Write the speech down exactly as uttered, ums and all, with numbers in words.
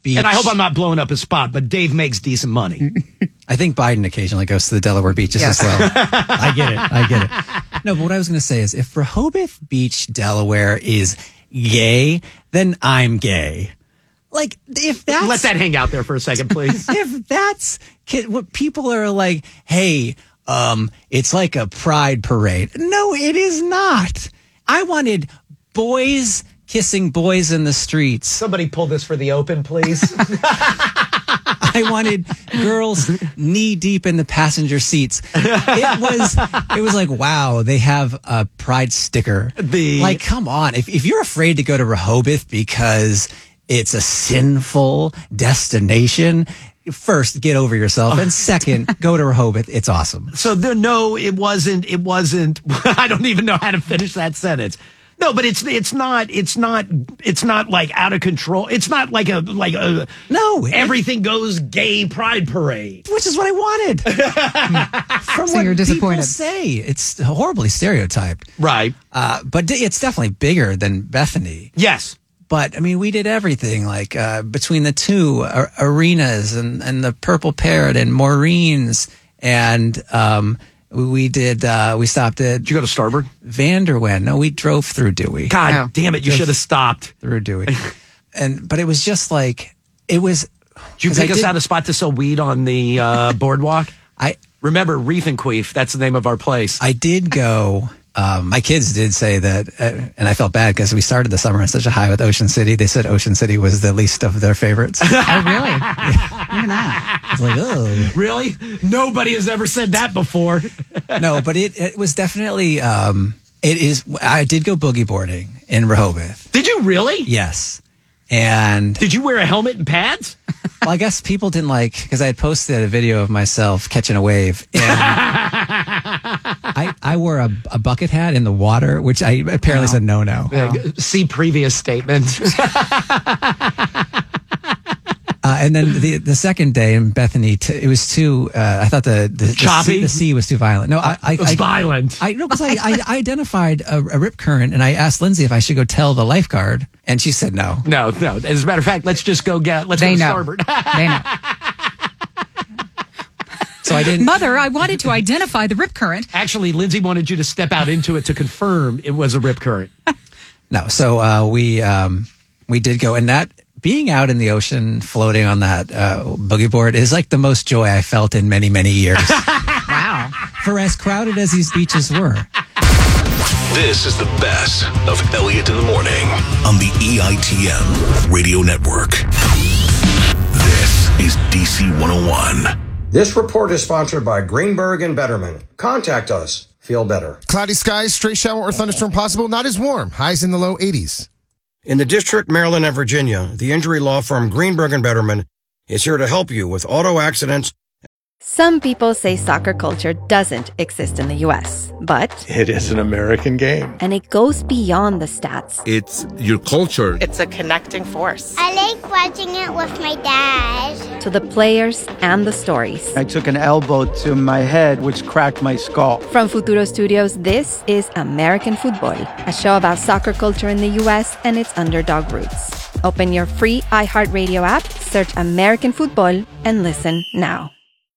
Beach. And I hope I'm not blowing up his spot, but Dave makes decent money. I think Biden occasionally goes to the Delaware beaches yes. as well. I get it. I get it. No, but what I was going to say is if Rehoboth Beach, Delaware is gay, then I'm gay. Like, if that's... Let that hang out there for a second, please. If that's... What people are like, hey, um, it's like a pride parade. No, it is not. I wanted boys kissing boys in the streets. Somebody pull this for the open, please. I wanted girls knee deep in the passenger seats. It was, it was like, wow, they have a pride sticker. The... Like, come on. If, if you're afraid to go to Rehoboth because it's a sinful destination, first, get over yourself. And second, go to Rehoboth. It's awesome. So there, no, it wasn't, it wasn't, I don't even know how to finish that sentence. No, but it's it's not it's not it's not like out of control. It's not like a like a no. Everything goes gay pride parade, which is what I wanted. From so what you're disappointed. People say it's horribly stereotyped, right? Uh, but it's definitely bigger than Bethany. Yes, but I mean, we did everything like uh, between the two uh, arenas and and the Purple Parrot and Maureen's and. Um, We did, uh, we stopped at... Did you go to Starboard? Vanderwen. No, we drove through Dewey. God oh. damn it, you should have stopped. Through Dewey. and But it was just like, it was... Did you pick I us did, out a spot to sell weed on the uh, boardwalk? I Remember, Reef and Queef, that's the name of our place. I did go... Um, my kids did say that, uh, and I felt bad because we started the summer on such a high with Ocean City. They said Ocean City was the least of their favorites. Oh, really? Yeah. Look at that. It's like, oh. Really? Nobody has ever said that before. No, but it, it was definitely, um, it is, I did go boogie boarding in Rehoboth. Did you really? Yes. And. Did you wear a helmet and pads? Well, I guess people didn't like, because I had posted a video of myself catching a wave. And I, I wore a, a bucket hat in the water, which I apparently is a no-no. Uh, see previous statement. Uh, and then the the second day in Bethany, t- it was too. Uh, I thought the the, the, sea, the sea was too violent. No, I, I it was I, violent. I no, because I, I, I identified a, a rip current, and I asked Lindsay if I should go tell the lifeguard, and she said no. No, no. As a matter of fact, let's just go get. Let's they go to know. Starboard. They know. So I didn't. Mother, I wanted to identify the rip current. Actually, Lindsay wanted you to step out into it to confirm it was a rip current. No, so uh, we um, we did go, and that. Being out in the ocean, floating on that uh, boogie board is like the most joy I felt in many, many years. Wow. For as crowded as these beaches were. This is the best of Elliott in the Morning on the E I T M Radio Network. This is D C one oh one. This report is sponsored by Greenberg and Betterman. Contact us. Feel better. Cloudy skies, stray shower or thunderstorm possible. Not as warm. Highs in the low eighties. In the District, Maryland, and Virginia, the injury law firm Greenberg and Betterman is here to help you with auto accidents. Some people say soccer culture doesn't exist in the U S, but it is an American game. And it goes beyond the stats. It's your culture. It's a connecting force. I like watching it with my dad. To the players and the stories. I took an elbow to my head, which cracked my skull. From Futuro Studios, this is American Football, a show about soccer culture in the U S and its underdog roots. Open your free iHeartRadio app, search American Football, and listen now.